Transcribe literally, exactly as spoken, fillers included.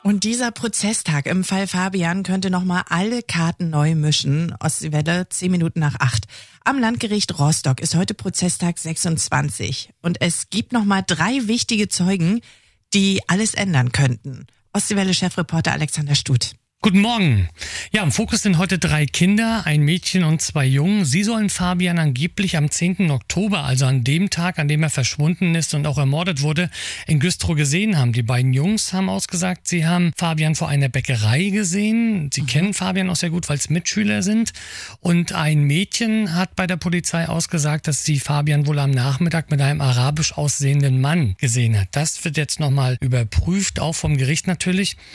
Und dieser Prozesstag im Fall Fabian könnte nochmal alle Karten neu mischen. Ostseewelle, zehn Minuten nach acht. Am Landgericht Rostock ist heute Prozesstag sechsundzwanzig. Und es gibt nochmal drei wichtige Zeugen, die alles ändern könnten. Ostseewelle-Chefreporter Alexander Stut. Guten Morgen. Ja, im Fokus sind heute drei Kinder, ein Mädchen und zwei Jungen. Sie sollen Fabian angeblich am zehnten Oktober, also an dem Tag, an dem er verschwunden ist und auch ermordet wurde, in Güstrow gesehen haben. Die beiden Jungs haben ausgesagt, sie haben Fabian vor einer Bäckerei gesehen. Sie mhm. kennen Fabian auch sehr gut, weil es Mitschüler sind. Und ein Mädchen hat bei der Polizei ausgesagt, dass sie Fabian wohl am Nachmittag mit einem arabisch aussehenden Mann gesehen hat. Das wird jetzt nochmal überprüft, auch vom Gericht natürlich.